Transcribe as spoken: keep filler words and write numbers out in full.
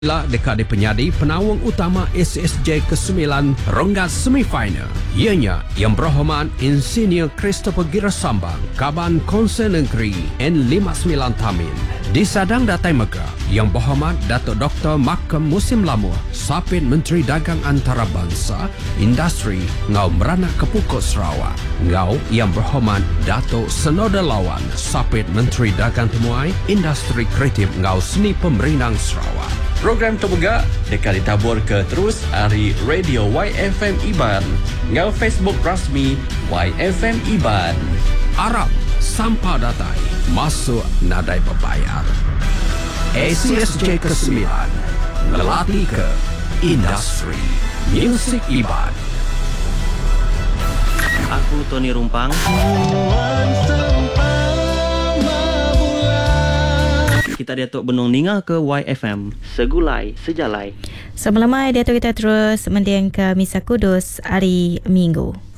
Ila dekade penyadi penawang utama S S J kesembilan rongga semifinal. Ianya Yang Berhormat Insinyur Christopher Girasambang, Kaban Konsel Negeri N lima sembilan Tamin. Di Sadang Datai Mega, Yang Berhormat Datuk Doktor Makam Musim Lamuh, Sapit Menteri Dagang Antarabangsa, Industri Ngau Merana Kepukut Sarawak. Ngau Yang Berhormat Datuk Senoda Lawan, Sapit Menteri Dagang Temuai, Industri Kreatif Ngau Seni Pemerinang Sarawak. Program terbegak dekat ditabur ke terus hari Radio Y F M Iban. Ngau Facebook rasmi Y F M Iban. Arab sampah datai masuk nadai berbayar. S S J kesembilan melatih ke industri Music Iban. Aku Tony Rumpang. Kita Datuk Benung Ninga ke Y F M. Segulai, sejalai. Semalam Datuk kita terus mendiang ke Misa Kudus hari Minggu.